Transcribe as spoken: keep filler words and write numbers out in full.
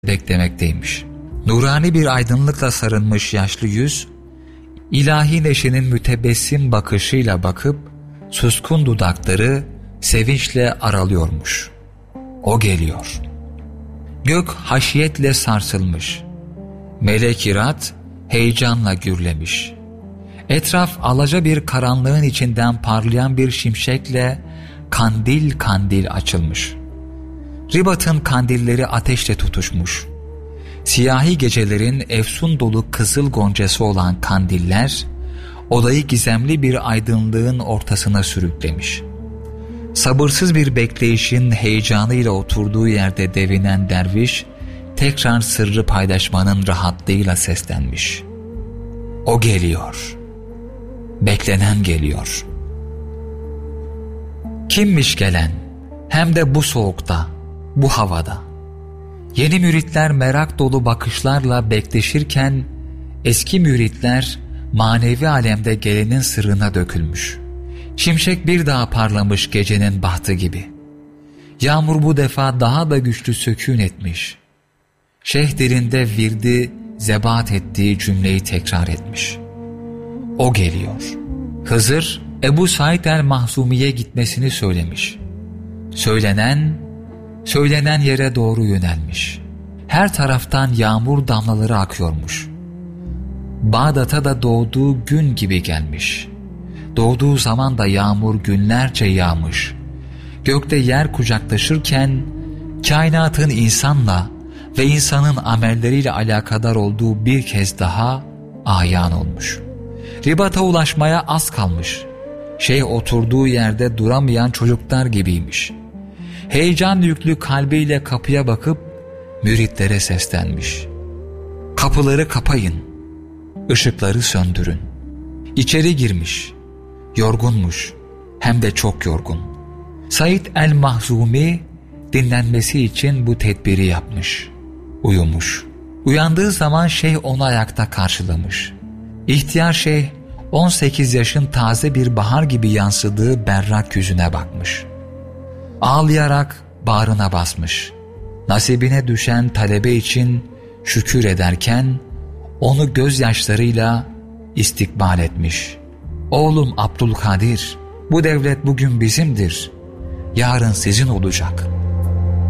beklemekteymiş. Nurani bir aydınlıkla sarılmış yaşlı yüz, ilahi neşenin mütebessim bakışıyla bakıp suskun dudakları sevinçle aralıyormuş. O geliyor. Gök haşiyetle sarsılmış. Melek-i-Rat heyecanla gürlemiş. Etraf alaca bir karanlığın içinden parlayan bir şimşekle kandil kandil açılmış. Ribat'ın kandilleri ateşle tutuşmuş. Siyahi gecelerin efsun dolu kızıl goncası olan kandiller, odayı gizemli bir aydınlığın ortasına sürüklemiş. Sabırsız bir bekleyişin heyecanıyla oturduğu yerde devinen derviş, tekrar sırrı paylaşmanın rahatlığıyla seslenmiş. O geliyor. Beklenen geliyor. Kimmiş gelen? Hem de bu soğukta, bu havada. Yeni müritler merak dolu bakışlarla bekleşirken, eski müritler manevi alemde gelenin sırrına dökülmüş. Şimşek bir daha parlamış gecenin bahtı gibi. Yağmur bu defa daha da güçlü sükûn etmiş. Şeyh dilinde virdi zebat ettiği cümleyi tekrar etmiş. O geliyor. Hızır, Ebu Said el-Mahzumi'ye gitmesini söylemiş. Söylenen, söylenen yere doğru yönelmiş. Her taraftan yağmur damlaları akıyormuş. Bağdat'a da doğduğu gün gibi gelmiş. Doğduğu zaman da yağmur günlerce yağmış. Gökte yer kucaklaşırken, kainatın insanla ve insanın amelleriyle alakadar olduğu bir kez daha ayan olmuş. Ribat'a ulaşmaya az kalmış. Şeyh oturduğu yerde duramayan çocuklar gibiymiş. Heyecan yüklü kalbiyle kapıya bakıp müritlere seslenmiş. Kapıları kapayın, ışıkları söndürün. İçeri girmiş. Yorgunmuş, hem de çok yorgun. Said el-Mahzumi dinlenmesi için bu tedbiri yapmış. Uyumuş. Uyandığı zaman şeyh onu ayakta karşılamış. İhtiyar şeyh on sekiz yaşın taze bir bahar gibi yansıdığı berrak yüzüne bakmış. Ağlayarak bağrına basmış. Nasibine düşen talebe için şükür ederken onu gözyaşlarıyla istikbal etmiş. Oğlum Abdülkadir, bu devlet bugün bizimdir, yarın sizin olacak.